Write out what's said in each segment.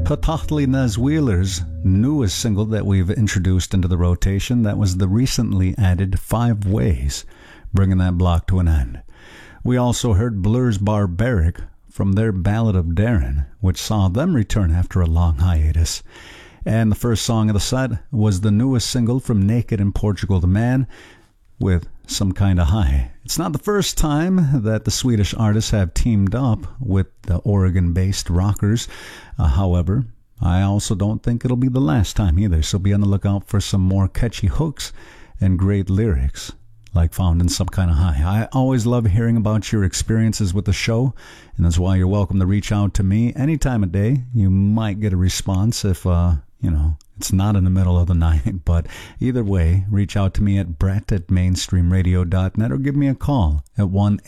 Totochtli Nez Wheeler's newest single that we've introduced into the rotation, that was the recently added 5 Ways, bringing that block to an end. We also heard Blur's Barbaric from their Ballad of Darren, which saw them return after a long hiatus. And the first song of the set was the newest single from Naked and Portugal the Man with Some Kinda High. It's not the first time that the Swedish artists have teamed up with the Oregon-based rockers. However, I also don't think it'll be the last time either, so be on the lookout for some more catchy hooks and great lyrics like found in Some Kinda High. I always love hearing about your experiences with the show, and that's why you're welcome to reach out to me any time of day. You might get a response if, it's not in the middle of the night, but either way, reach out to me at brett@mainstreamradio.net or give me a call at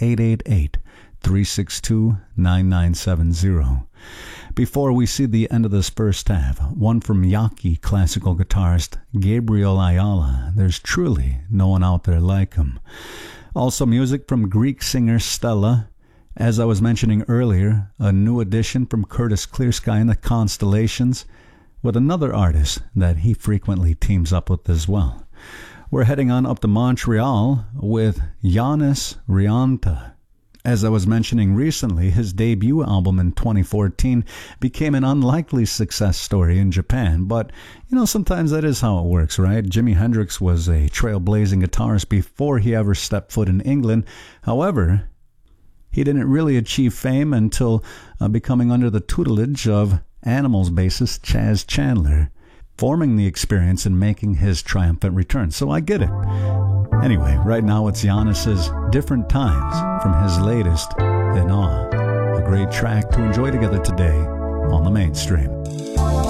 1-888-362-9970. Before we see the end of this first half, one from Yaqui classical guitarist Gabriel Ayala. There's truly no one out there like him. Also music from Greek singer Stella. As I was mentioning earlier, a new addition from Curtis Clearsky and the Constellations, with another artist that he frequently teams up with as well. We're heading on up to Montreal with Yannis Rianta. As I was mentioning recently, his debut album in 2014 became an unlikely success story in Japan, but sometimes that is how it works, right? Jimi Hendrix was a trailblazing guitarist before he ever stepped foot in England. However, he didn't really achieve fame until becoming under the tutelage of Animals bassist Chaz Chandler, forming the Experience and making his triumphant return. So I get it. Anyway, right now it's Yannis's Different Times from his latest, In Awe. A great track to enjoy together today on the Mainstream.